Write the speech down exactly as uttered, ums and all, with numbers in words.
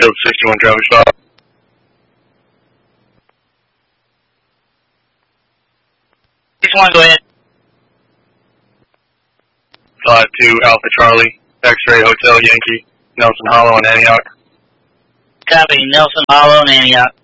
Field sixty-one, Travis Shaw. sixty-one, go ahead. five two, Alpha Charlie, X-Ray Hotel Yankee, Nelson Hollow in Antioch. Copy, Nelson Hollow in Antioch.